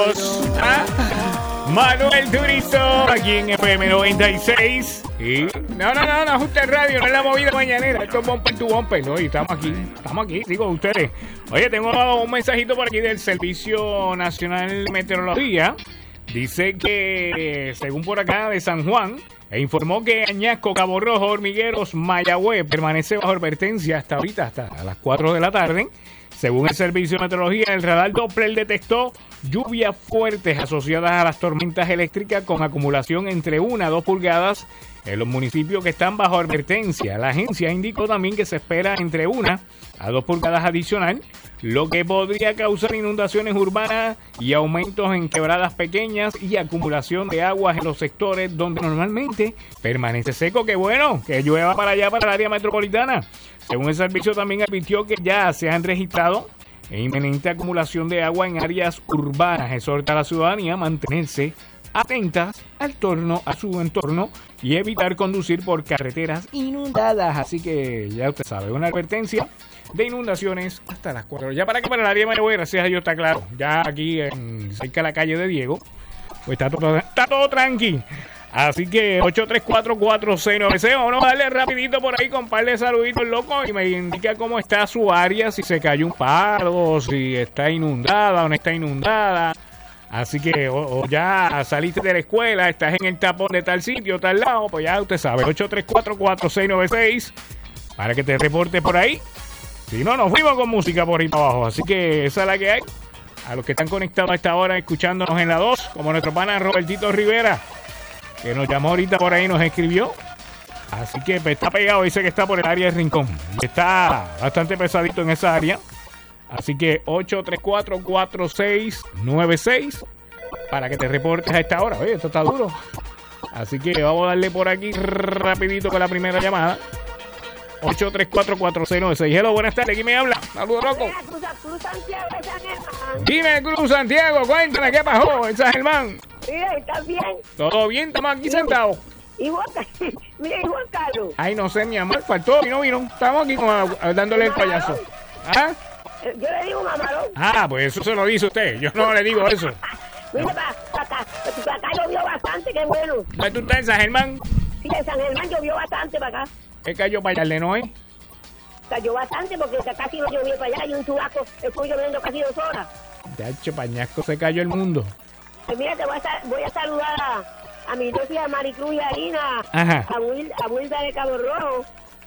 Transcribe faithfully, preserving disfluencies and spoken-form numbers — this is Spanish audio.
Saludos a Manuel Turizo, aquí en F M noventa y seis. Y no, no, no, no ajuste el radio, no es la movida mañanera. Esto es bumper to bumper, ¿no? Y estamos aquí, estamos aquí, digo ustedes. Oye, tengo un mensajito por aquí del Servicio Nacional de Meteorología. Dice que, según por acá de San Juan, e informó que Añasco, Cabo Rojo, Hormigueros, Mayagüez permanece bajo advertencia hasta ahorita, hasta las cuatro de la tarde. Según el Servicio de Meteorología, el radar Doppler detectó lluvias fuertes asociadas a las tormentas eléctricas con acumulación entre una a dos pulgadas en los municipios que están bajo advertencia. La agencia indicó también que se espera entre una a dos pulgadas adicional, lo que podría causar inundaciones urbanas y aumentos en quebradas pequeñas y acumulación de aguas en los sectores donde normalmente permanece seco. ¡Qué bueno! Que llueva para allá, para el área metropolitana. Según el servicio también advirtió que ya se han registrado inminente acumulación de agua en áreas urbanas. Exhorta a la ciudadanía a mantenerse atentas al torno, a su entorno y evitar conducir por carreteras inundadas. Así que ya usted sabe, una advertencia de inundaciones hasta las cuatro. Ya para que para el área de Mayagüez, gracias a Dios está claro. Ya aquí en, cerca de la calle de Diego, pues está todo, está todo tranqui. Así que ocho tres cuatro, cuatro seis nueve seis, vamos a darle rapidito por ahí con un par de saluditos locos y me indica cómo está su área, si se cayó un palo, si está inundada o no está inundada. Así que o, o ya saliste de la escuela, estás en el tapón de tal sitio, tal lado, pues ya usted sabe, ocho tres cuatro, cuatro seis nueve seis, para que te reportes por ahí. Si no, nos fuimos con música por ahí para abajo, así que esa es la que hay. A los que están conectados a esta hora, escuchándonos en la dos, como nuestro pana Robertito Rivera, que nos llamó ahorita por ahí, nos escribió. Así que pues, está pegado, dice que está por el área de Rincón. Está bastante pesadito en esa área. Así que ocho tres cuatro, cuatro seis nueve seis para que te reportes a esta hora. Oye, esto está duro. Así que vamos a darle por aquí rapidito con la primera llamada. ocho tres cuatro, cuatro seis nueve seis. Hello, buenas tardes. ¿Quién me habla? Saludos, loco. Cruz, Cruz Santiago de San Germán. Dime, Cruz Santiago, cuéntame qué pasó en San Germán. Mira, ¿estás bien? Todo bien, estamos aquí sentados. ¿Y Juan, mira, ¿y Juan Carlos? Ay, no sé, mi amor, faltó, vino, vino. Estamos aquí como a- dándole el payaso. ¿Ah? Yo le digo mamarón. Ah, pues eso se lo dice usted. Yo no le digo eso. Mira, para pa, acá, pa acá llovió bastante, qué bueno. ¿Dónde tú estás en San Germán? Sí, en San Germán llovió bastante para acá. ¿Qué cayó para allá, el Lenoy? Cayó bastante porque casi no llovió para allá y un chubasco estuvo lloviendo casi dos horas. De hecho, pañasco se cayó el mundo. Pues mira, te voy a, sa- voy a saludar a, a mi socia Maricruz y a Lina, Ajá. a, Wil, a Wilda de Cabo Rojo,